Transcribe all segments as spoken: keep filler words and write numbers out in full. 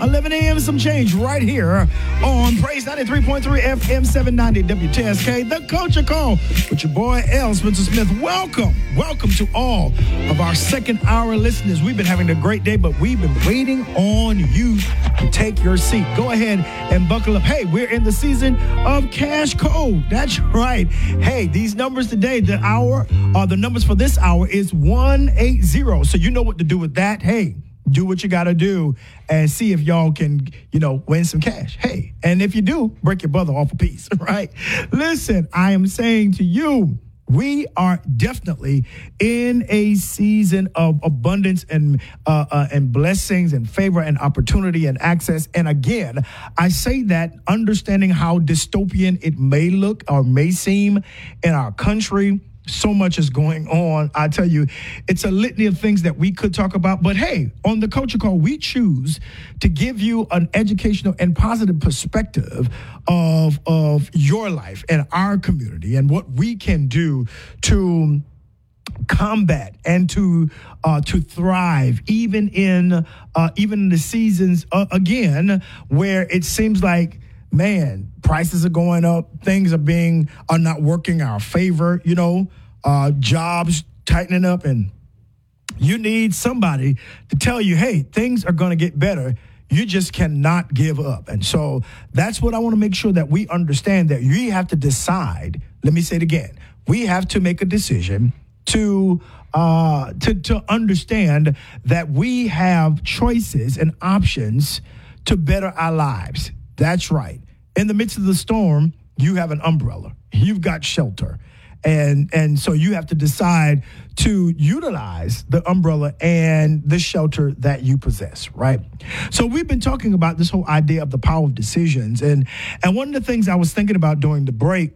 eleven a.m. some change right here on Praise ninety-three point three F M seven ninety W T S K, the Culture Call with your boy L. Spencer Smith. Welcome, welcome to all of our second hour listeners. We've been having a great day, but we've been waiting on you to take your seat. Go ahead and buckle up. Hey, we're in the season of Cash Code. That's right. Hey, these numbers today, the hour, uh, the numbers for this hour is one eighty. So you know what to do with that. Hey, do what you got to do and see if y'all can, you know, win some cash. Hey, and if you do, break your brother off a piece, right? Listen, I am saying to you, we are definitely in a season of abundance and uh, uh, and blessings and favor and opportunity and access. And again, I say that understanding how dystopian it may look or may seem in our country. So much is going on. I tell you, it's a litany of things that we could talk about. But hey, on the Culture Call, we choose to give you an educational and positive perspective of, of your life and our community and what we can do to combat and to uh, to thrive, even in uh, even in the seasons uh, again where it seems like, man, prices are going up, things are being are not working our favor, you know, uh, jobs tightening up, and you need somebody to tell you, hey, things are going to get better. You just cannot give up. And so that's what I want to make sure that we understand, that we have to decide. Let me say it again. We have to make a decision to uh, to to understand that we have choices and options to better our lives. That's right. In the midst of the storm, you have an umbrella. You've got shelter. And and so you have to decide to utilize the umbrella and the shelter that you possess, right? So we've been talking about this whole idea of the power of decisions. And, and one of the things I was thinking about during the break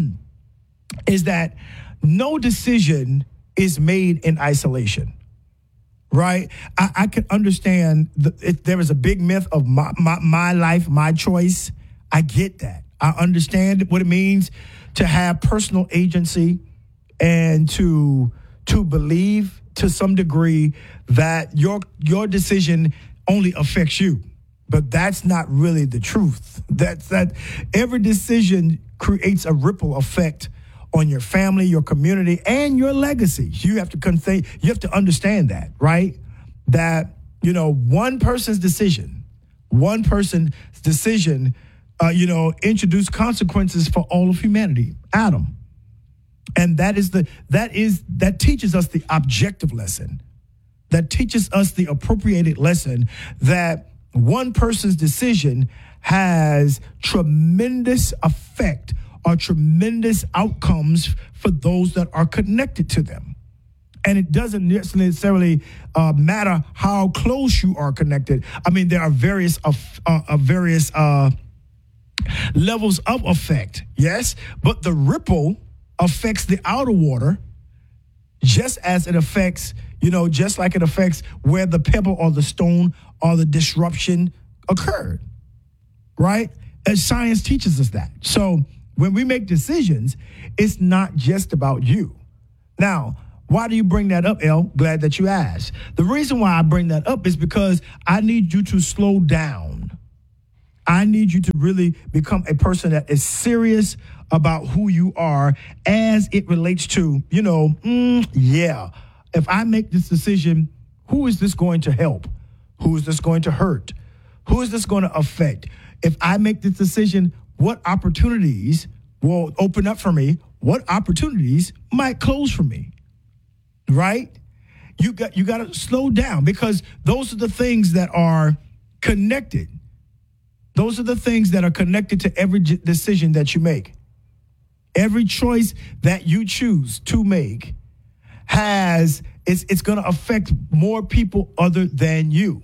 is that no decision is made in isolation. Right? I, I can understand the, if there is a big myth of my, my, my life, my choice. I get that. I understand what it means to have personal agency and to to believe to some degree that your your decision only affects you. But that's not really the truth. That's that every decision creates a ripple effect on your family, your community, and your legacy. You have to convey, you have to understand that, right? That, you know, one person's decision, one person's decision, uh, you know, introduced consequences for all of humanity. Adam. And that is the, that is, that teaches us the objective lesson. That teaches us the appropriated lesson that one person's decision has tremendous effect or tremendous outcomes for those that are connected to them. And it doesn't necessarily uh, matter how close you are connected. I mean, there are various uh, uh, various uh, levels of effect, yes, but the ripple affects the outer water just as it affects, you know, just like it affects where the pebble or the stone or the disruption occurred, right? And science teaches us that. So when we make decisions, it's not just about you. Now, why do you bring that up, El? Glad that you asked. The reason why I bring that up is because I need you to slow down. I need you to really become a person that is serious about who you are as it relates to, you know, mm, yeah, if I make this decision, who is this going to help? Who is this going to hurt? Who is this going to affect? If I make this decision, what opportunities will open up for me? What opportunities might close for me? Right? You got you got to slow down, because those are the things that are connected. Those are the things that are connected to every j- decision that you make. Every choice that you choose to make has it's it's going to affect more people other than you.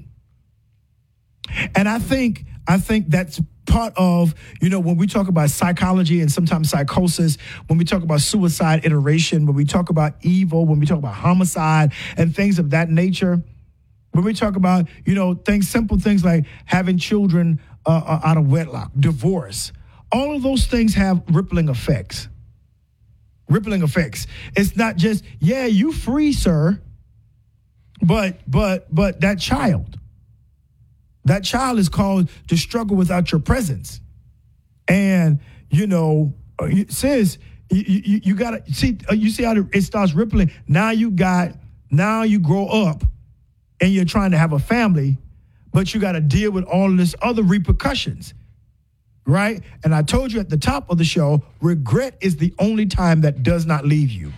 And I think I think that's part of, you know, when we talk about psychology and sometimes psychosis, when we talk about suicide iteration, when we talk about evil, when we talk about homicide and things of that nature, when we talk about, you know, things, simple things like having children uh, out of wedlock, divorce, all of those things have rippling effects. Rippling effects. It's not just, yeah, you free, sir, but but but that child. That child is called to struggle without your presence. And, you know, sis, you, you, you got to see, you see how it starts rippling. Now you got, now you grow up and you're trying to have a family, but you got to deal with all of this other repercussions, right? And I told you at the top of the show, regret is the only time that does not leave you.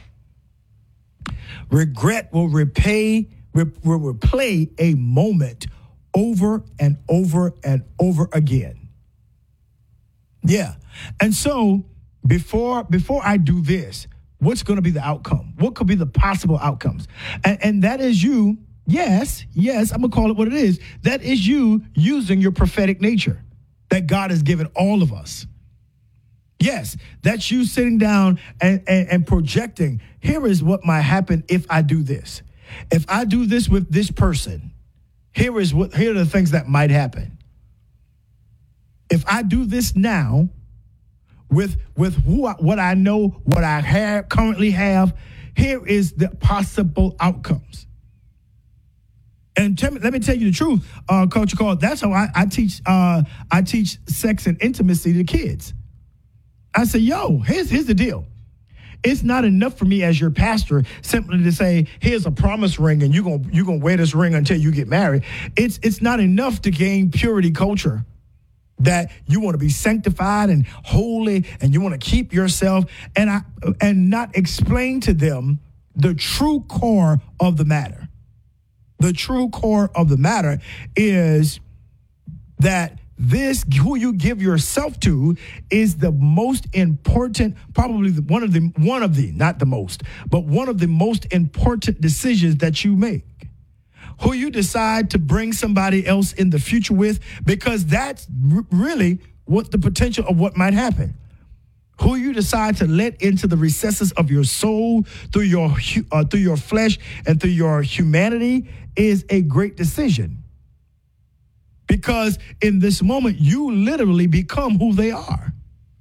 Regret will repay, will replay a moment over and over and over again. Yeah. And so before before I do this, what's going to be the outcome? What could be the possible outcomes? And, and that is you, yes, yes, I'm going to call it what it is. That is you using your prophetic nature that God has given all of us. Yes, that's you sitting down and, and, and projecting, here is what might happen if I do this. If I do this with this person, here is what here are the things that might happen. If I do this now with with who I, what I know, what I have currently have, here is the possible outcomes. And tell me, let me tell you the truth, uh, Culture Call. That's how I, I teach. Uh, I teach sex and intimacy to kids. I say, yo, here's here's the deal. It's not enough for me as your pastor simply to say, here's a promise ring and you're going you're gonna wear this ring until you get married. It's it's not enough to gain purity culture, that you want to be sanctified and holy and you want to keep yourself and I and not explain to them the true core of the matter. The true core of the matter is that this, who you give yourself to, is the most important, probably the, one of the, one of the, not the most, but one of the most important decisions that you make. Who you decide to bring somebody else in the future with, because that's r- really what the potential of what might happen. Who you decide to let into the recesses of your soul through your uh, through your flesh and through your humanity is a great decision. Because in this moment, you literally become who they are.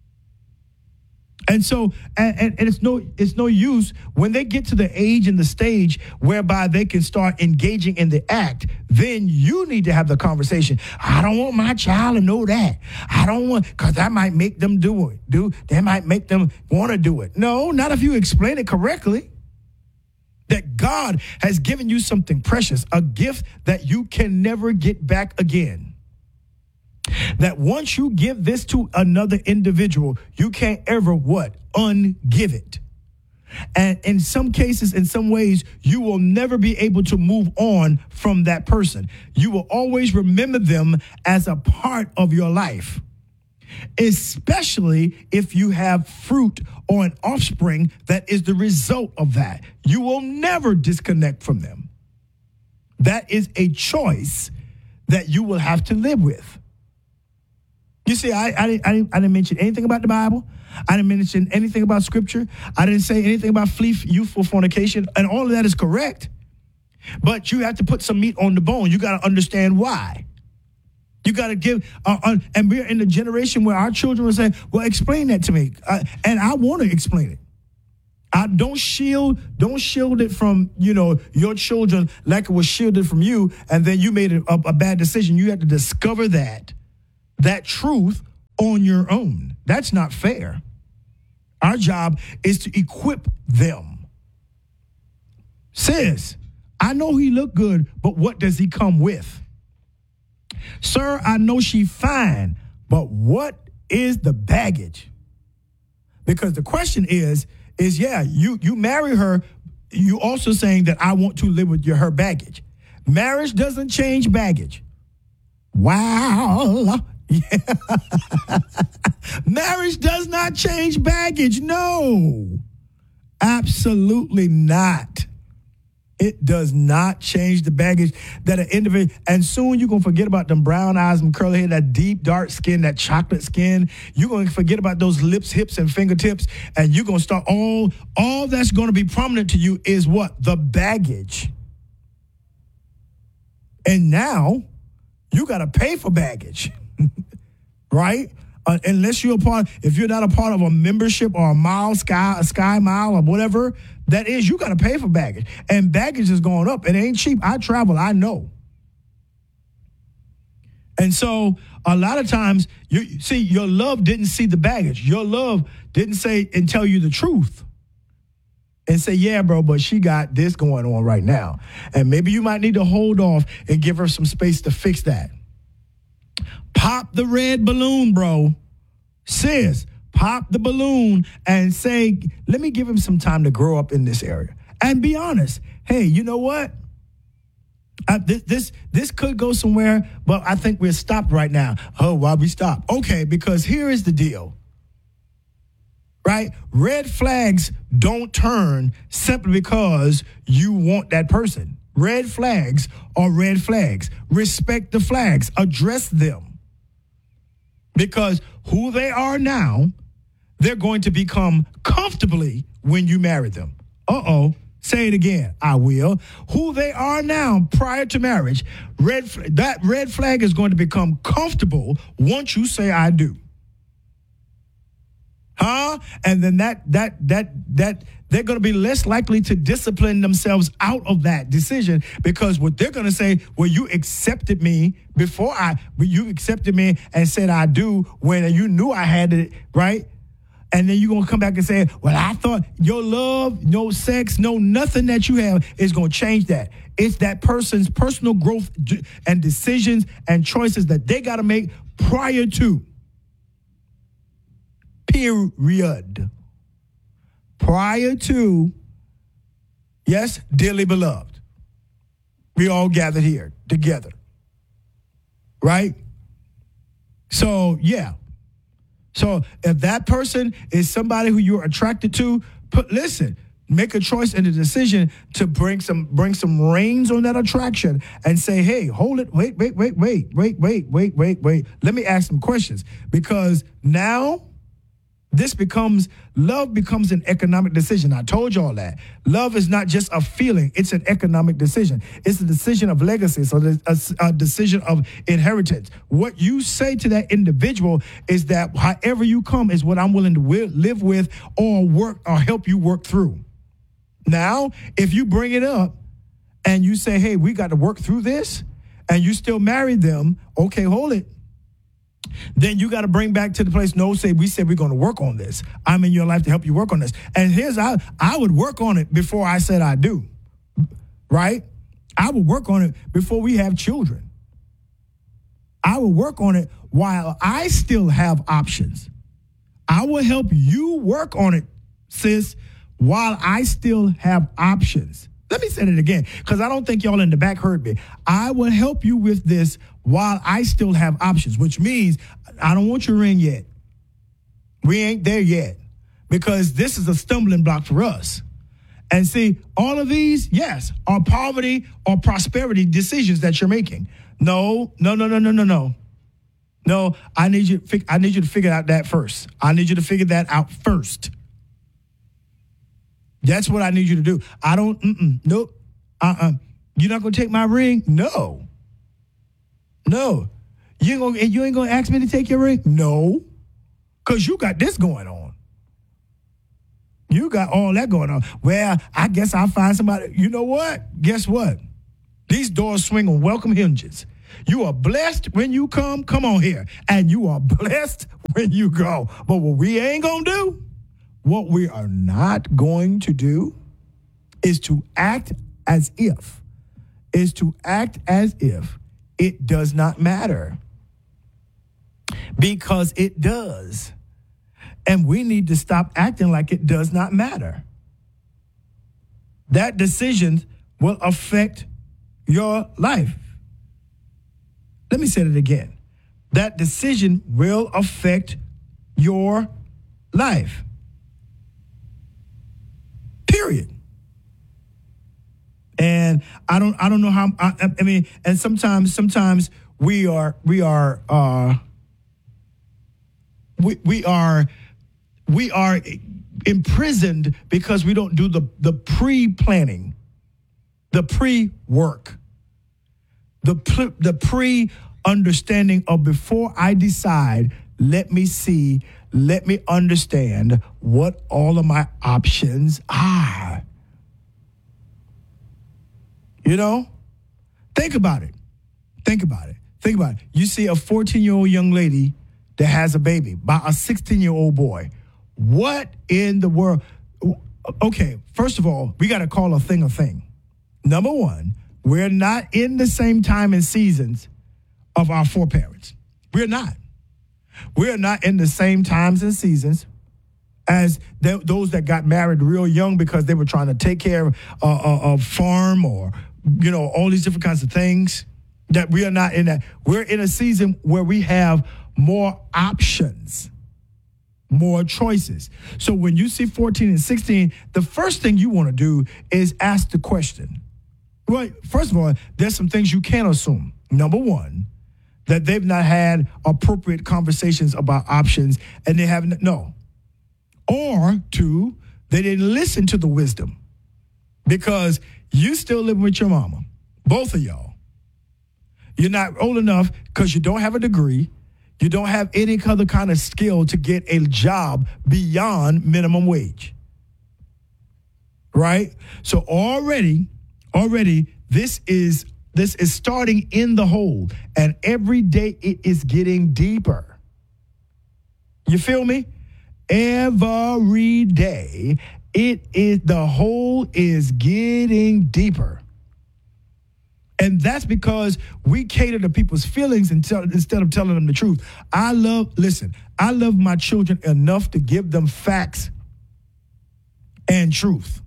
And so, and, and, and it's no it's no use when they get to the age and the stage whereby they can start engaging in the act, then you need to have the conversation. I don't want my child to know that. I don't want, because that might make them do it. Do That might make them want to do it. No, not if you explain it correctly. That God has given you something precious, a gift that you can never get back again. That once you give this to another individual, you can't ever what? Ungive it. And in some cases, in some ways, you will never be able to move on from that person. You will always remember them as a part of your life. Especially if you have fruit or an offspring that is the result of that. You will never disconnect from them. That is a choice that you will have to live with. You see, I, I, didn't, I, didn't, I didn't mention anything about the Bible. I didn't mention anything about Scripture. I didn't say anything about flee youthful fornication, and all of that is correct. But you have to put some meat on the bone. You got to understand why. You got to give, uh, uh, and we're in the generation where our children will say, well, explain that to me. Uh, and I want to explain it. I don't shield, don't shield it from, you know, your children like it was shielded from you. And then you made a, a bad decision. You had to discover that, that truth on your own. That's not fair. Our job is to equip them. Sis, I know he look good, but what does he come with? Sir, I know she fine, but what is the baggage? Because the question is, is yeah, you, you marry her, you also saying that I want to live with your, her baggage. Marriage doesn't change baggage. Wow. Yeah. Marriage does not change baggage. No, absolutely not. It does not change the baggage that an individual, and soon you're going to forget about them brown eyes, them curly hair, that deep, dark skin, that chocolate skin. You're going to forget about those lips, hips, and fingertips, and you're going to start, all, all that's going to be prominent to you is what? The baggage. And now you got to pay for baggage, right? Uh, unless you're a part, if you're not a part of a membership or a mile, sky, a sky mile or whatever that is, you got to pay for baggage. And baggage is going up. It ain't cheap. I travel. I know. And so a lot of times, you see, your love didn't see the baggage. Your love didn't say and tell you the truth and say, yeah, bro, but she got this going on right now. And maybe you might need to hold off and give her some space to fix that. Pop the red balloon, bro. Sis, pop the balloon and say, let me give him some time to grow up in this area. And be honest. Hey, you know what? Uh, this, this this could go somewhere, but I think we're stopped right now. Oh, why we stop? Okay, because here is the deal. Right? Red flags don't turn simply because you want that person. Red flags are red flags. Respect the flags. Address them. Because who they are now, they're going to become comfortably when you marry them. Uh-oh. Say it again. I will. Who they are now prior to marriage, red that red flag is going to become comfortable once you say I do. Huh? And then that that that that they're going to be less likely to discipline themselves out of that decision, because what they're going to say, well, you accepted me before I, you accepted me and said I do when you knew I had it, right? And then you're going to come back and say, well, I thought your love, no sex, no nothing that you have is going to change that. It's that person's personal growth and decisions and choices that they got to make prior to. Period. Prior to, yes, dearly beloved. We all gathered here together. Right? So, yeah. So if that person is somebody who you're attracted to, put, listen, make a choice and a decision to bring some bring some reins on that attraction and say, hey, hold it, wait, wait, wait, wait, wait, wait, wait, wait, wait. Let me ask some questions, because now this becomes, love becomes an economic decision. I told you all that. Love is not just a feeling. It's an economic decision. It's a decision of legacy. So it's a, a decision of inheritance. What you say to that individual is that however you come is what I'm willing to wi- live with or work or help you work through. Now, if you bring it up and you say, hey, we got to work through this, and you still marry them, okay, hold it. Then you got to bring back to the place, no, say, we said we're going to work on this. I'm in your life to help you work on this. And here's, I, I would work on it before I said I do, right? I would work on it before we have children. I will work on it while I still have options. I will help you work on it, sis, while I still have options. Let me say it again, because I don't think y'all in the back heard me. I will help you with this while I still have options, which means I don't want your ring yet. We ain't there yet, because this is a stumbling block for us. And see, all of these, yes, are poverty or prosperity decisions that you're making. No, no, no, no, no, no, no. No, I need you. I need you to figure out that first. I need you to figure that out first. That's what I need you to do. I don't, mm-mm, nope, uh-uh. You're not going to take my ring? No. No. You ain't gonna, you ain't going to ask me to take your ring? No. Because you got this going on. You got all that going on. Well, I guess I'll find somebody. You know what? Guess what? These doors swing on welcome hinges. You are blessed when you come. Come on here. And you are blessed when you go. But what we ain't going to do, what we are not going to do is to act as if, is to act as if it does not matter. Because it does. And we need to stop acting like it does not matter. That decision will affect your life. Let me say it again. That decision will affect your life. Period. And I don't, I don't know how. I, I mean, and sometimes, sometimes we are, we are, uh, we we are, we are imprisoned because we don't do the the pre-planning, the pre-work, the pre, the pre-understanding of before I decide. Let me see. Let me understand what all of my options are. You know, think about it. Think about it. Think about it. You see a fourteen-year-old young lady that has a baby by a sixteen-year-old boy. What in the world? Okay, first of all, we got to call a thing a thing. Number one, we're not in the same time and seasons of our foreparents. We're not. We're not in the same times and seasons as th- those that got married real young because they were trying to take care of a uh, uh, farm or, you know, all these different kinds of things. That we are not in that. We're in a season where we have more options, more choices. So when you see fourteen and sixteen, the first thing you want to do is ask the question. Well, first of all, there's some things you can't assume. Number one, that they've not had appropriate conversations about options and they haven't, no. Or two, they didn't listen to the wisdom because you still living with your mama, both of y'all. You're not old enough because you don't have a degree. You don't have any other kind of skill to get a job beyond minimum wage. Right? So already, already this is this is starting in the hole. And every day it is getting deeper. You feel me? Every day it is the hole is getting deeper. And that's because we cater to people's feelings and tell, instead of telling them the truth. I love, listen, I love my children enough to give them facts and truth.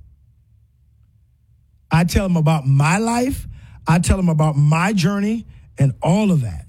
I tell them about my life. I tell them about my journey and all of that.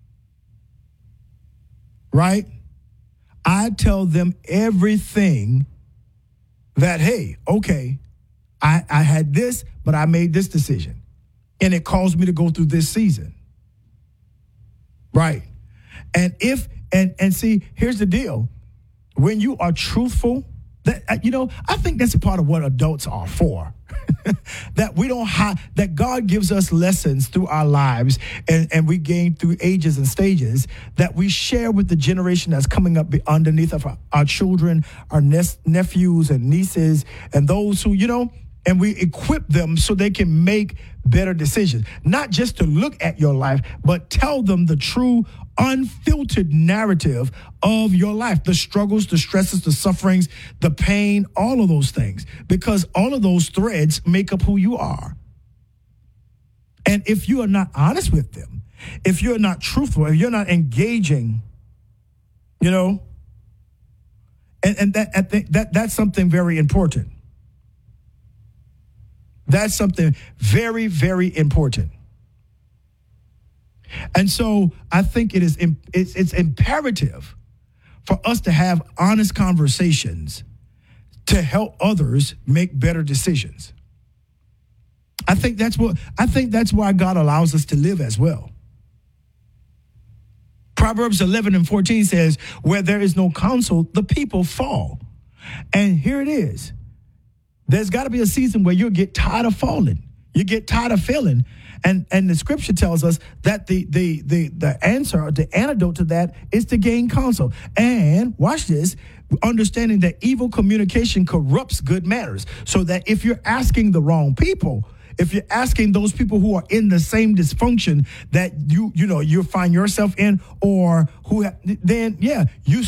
Right? I tell them everything that, hey, okay, I, I had this, but I made this decision. And it caused me to go through this season. Right. And if, and, and see, here's the deal. When you are truthful, that, you know, I think that's a part of what adults are for. That we don't have, that God gives us lessons through our lives and, and we gain through ages and stages that we share with the generation that's coming up underneath of our, our children, our ne- nephews and nieces and those who, you know, and we equip them so they can make better decisions. Not just to look at your life, but tell them the true, unfiltered narrative of your life. The struggles, the stresses, the sufferings, the pain, all of those things. Because all of those threads make up who you are. And if you are not honest with them, if you're not truthful, if you're not engaging, you know, and, and that, I think that that's something very important. That's something very, very important. And so I think it is it's, it's imperative for us to have honest conversations to help others make better decisions. I think that's what I think that's why God allows us to live as well. Proverbs eleven and fourteen says, where there is no counsel, the people fall. And here it is. There's got to be a season where you'll get tired of falling. You get tired of failing. And and the scripture tells us that the the the the answer or the antidote to that is to gain counsel. And watch this, understanding that evil communication corrupts good manners. So that if you're asking the wrong people, if you're asking those people who are in the same dysfunction that you you know you find yourself in, or who have, then yeah, you